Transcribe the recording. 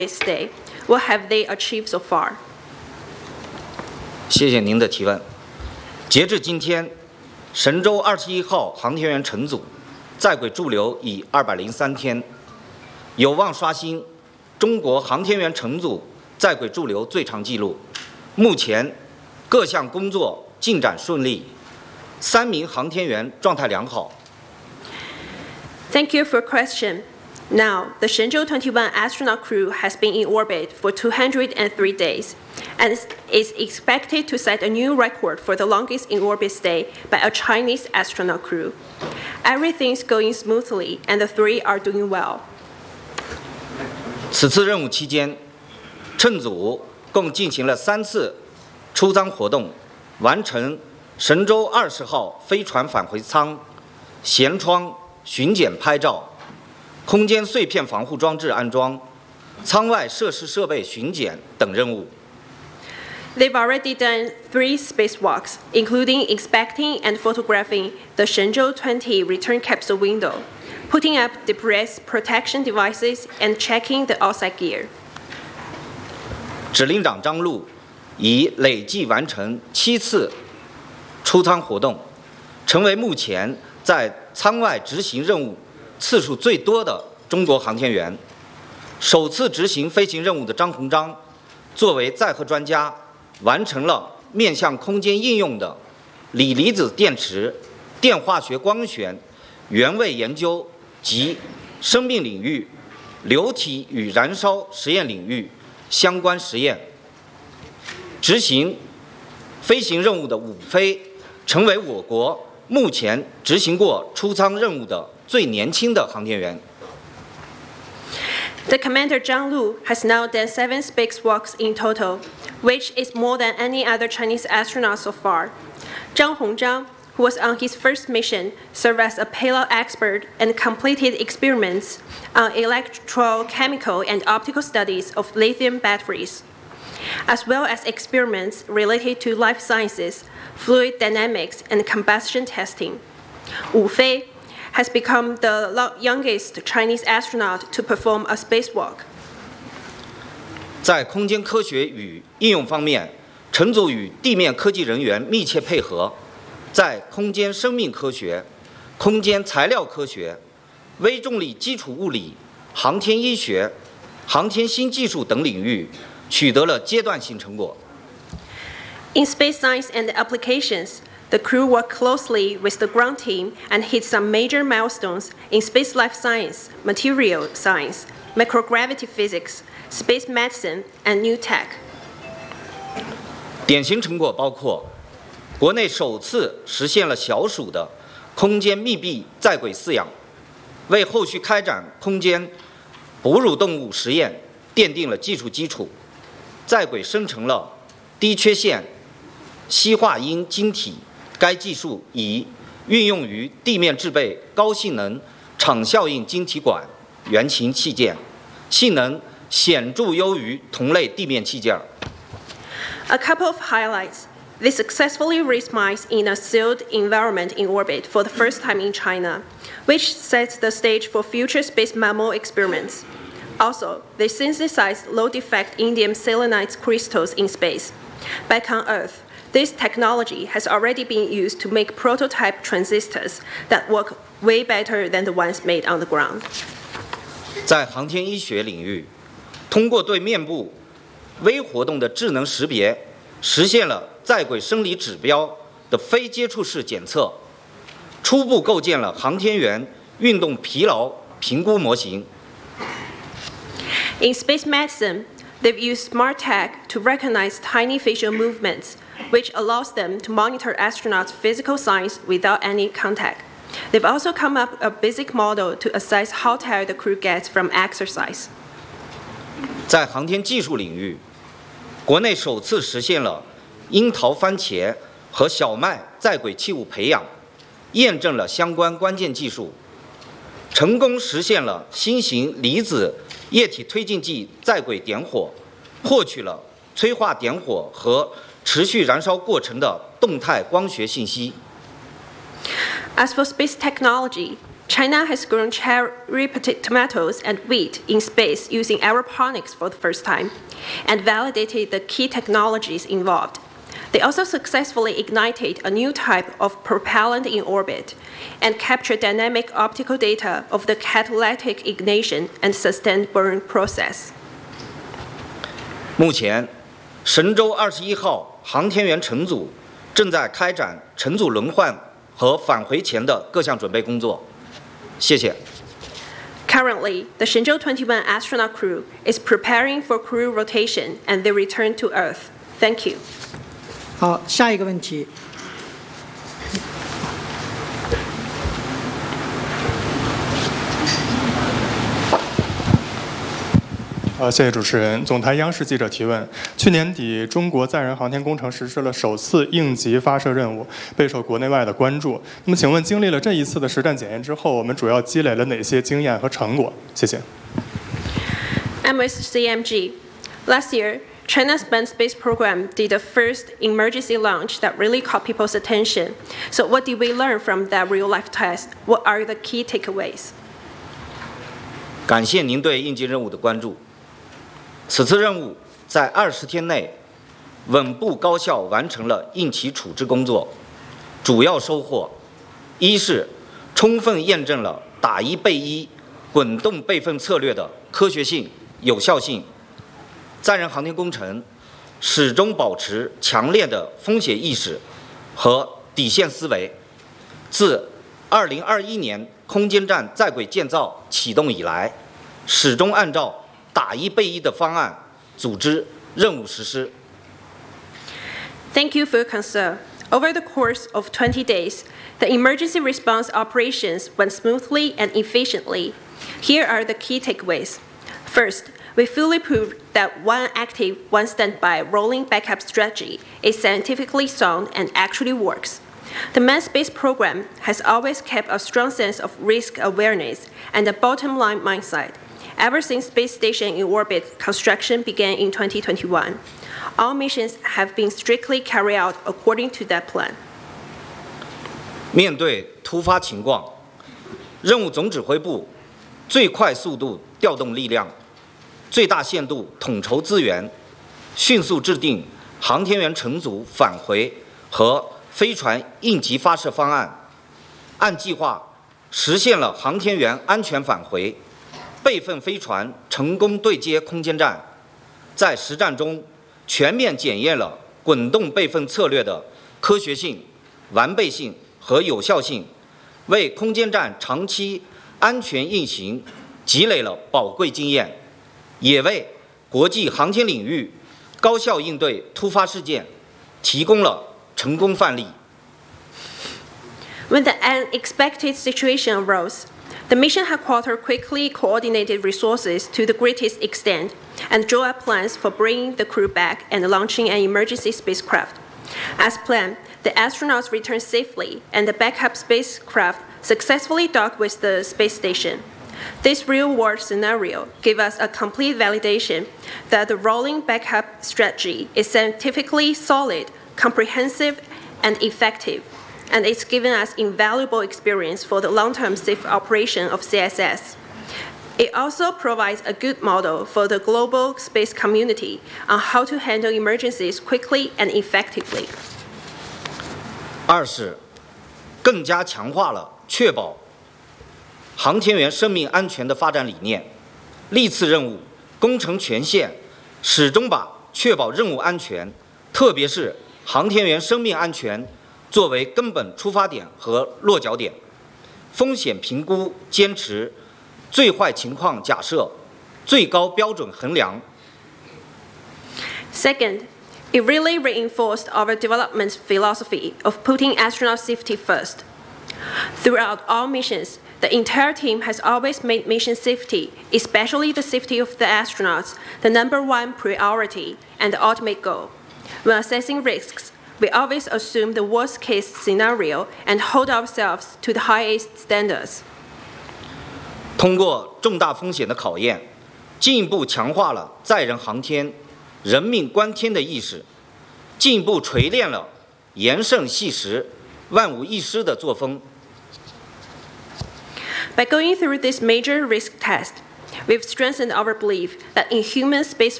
stay. What have they achieved so far? 谢谢您的提问。截至今天，神舟21号航天员乘组在轨驻留已203天，有望刷新中国航天员乘组在轨驻留最长纪录。目前各项工作进展顺利，3名航天员状态良好。 Thank you for your question. Now, the Shenzhou 21 astronaut crew has been in orbit for 203 days and is expected to set a new record for the longest in-orbit stay by a Chinese astronaut crew. Everything is going smoothly, and the three are doing well. 此次任务期间，乘组共进行了3次出舱活动，完成神舟20号飞船返回舱、舷窗巡检拍照、空间碎片防护装置安装、舱外设施设备巡检等任务。 They've already done 3 spacewalks, including inspecting and photographing the Shenzhou 20 return capsule window, putting up debris protection devices, and checking the outside gear. 指令长张陆已累计完成7次出舱活动，成为目前在舱外执行任务次数最多的中国航天员。首次执行飞行任务的张鸿章，作为载荷专家，完成了面向空间应用的锂离子电池、电化学光学、原位研究及生命领域、流体与燃烧实验领域相关实验。执行飞行任务的伍飞，成为我国目前执行过出舱任务的最年轻的航天员。 The commander Zhang Lu has now done 7 spacewalks in total, which is more than any other Chinese astronaut so far. Zhang Hongzhang, who was on his first mission, served as a payload expert and completed experiments on electrochemical and optical studies of lithium batteries, as well as experiments related to life sciences, fluid dynamics, and combustion testing. Wu Fei has become the youngest Chinese astronaut to perform a spacewalk. 在空间科学与应用方面，乘组与地面科技人员密切配合，在空间生命科学、空间材料科学、微重力基础物理、航天医学、航天新技术等领域取得了阶段性成果。 In space science and applications, the crew worked closely with the ground team and hit some major milestones in space life science, material science, microgravity physics, space medicine, and new tech. 典型成果包括：国内首次实现了小鼠的空间密闭在轨饲养，为后续开展空间哺乳动物实验奠定了技术基础。在轨生成了低缺陷硒化铟晶体，该技术已运用于地面制备高性能场效应晶体管原型器件，性能显著优于同类地面器件。 A couple of highlights. They successfully raised mice in a sealed environment in orbit for the first time in China, which sets the stage for future space mammal experiments. Also, they synthesized low-defect indium selenide crystals in space. Back on Earth, this technology has already been used to make prototype transistors that work way better than the ones made on the ground. 在航天医学领域，通过对面部微活动的智能识别，实现了在轨生理指标的非接触式检测，初步构建了航天员运动疲劳评估模型。 In space medicine, they've used smart tech to recognize tiny facial movements, which allows them to monitor astronauts' physical signs without any contact. They've also come up with a basic model to assess how tired the crew gets from exercise. 在航天技术领域，国内首次实现了樱桃番茄和小麦在轨器物培养，验证了相关关键技术，成功实现了新型离子液体推进剂在轨点火，获取了催化点火和持续燃烧过程的动态光学信息。 As for space technology, China has grown cherry tomatoes and wheat in space using aeroponics for the first time and validated the key technologies involved. They also successfully ignited a new type of propellant in orbit and captured dynamic optical data of the catalytic ignition and sustained burn process. 目前，神舟21号航天员乘组正在开展乘组轮换和返回前的各项准备工作。谢谢。 Currently, the Shenzhou 21 astronaut crew is preparing for crew rotation and their return to Earth. Thank you. 好，下一个问题。 谢谢主持人。总台央视记者提问：去年底，中国载人航天工程实施了首次应急发射任务，备受国内外的关注。那么，请问，经历了这一次的实战检验之后，我们主要积累了哪些经验和成果？谢谢。 I'm with CMG. Last year, China's manned space program did the first emergency launch that really caught people's attention. So, what did we learn from that real-life test? What are the key takeaways? 感谢您对应急任务的关注。此次任务在20天内稳步高效完成了应急处置工作，主要收获：一是充分验证了打一备一滚动备份策略的科学性、有效性。载人航天工程始终保持强烈的风险意识和底线思维。自2021年空间站在轨建造启动以来，始终按照打一备一的方案组织任务实施。 Thank you for your concern. Over the course of 20 days, the emergency response operations went smoothly and efficiently. Here are the key takeaways. First, we fully proved that one active, one standby rolling backup strategy is scientifically sound and actually works. The manned space program has always kept a strong sense of risk awareness and a bottom-line mindset. Ever since space station in orbit construction began in 2021, all missions have been strictly carried out according to that plan. 面对突发情况，任务总指挥部最快速度调动力量，最大限度统筹资源，迅速制定航天员乘组返回和飞船应急发射方案，按计划实现了航天员安全返回。 备份飞船成功对接空间站，在实战中全面检验了滚动备份策略的科学性、完备性和有效性，为空间站长期安全运行积累了宝贵经验，也为国际航天领域高效应对突发事件提供了成功范例。 When the unexpected situation arose, the mission headquarters quickly coordinated resources to the greatest extent and drew up plans for bringing the crew back and launching an emergency spacecraft. As planned, the astronauts returned safely and the backup spacecraft successfully docked with the space station. This real-world scenario gave us a complete validation that the rolling backup strategy is scientifically solid, comprehensive, and effective. And it's given us invaluable experience for the long-term safe operation of CSS. It also provides a good model for the global space community on how to handle emergencies quickly and effectively. 二是更加强化了确保航天员生命安全的发展理念。历次任务工程全线始终把确保任务安全，特别是航天员生命安全作为根本出发点和落脚点，风险评估坚持最坏情况假设、最高标准衡量。 Second, it really reinforced our development philosophy of putting astronaut safety first. Throughout all missions, the entire team has always made mission safety, especially the safety of the astronauts, the #1 priority and the ultimate goal. When assessing risks, we always assume the worst-case scenario and hold ourselves to the highest standards. 通过重大风险的考验，进一步强化了载人航天人命关天的意识，进一步锤炼了严慎细实、万无一失的作风。 By going through this major risk test, we've strengthened our belief that in human space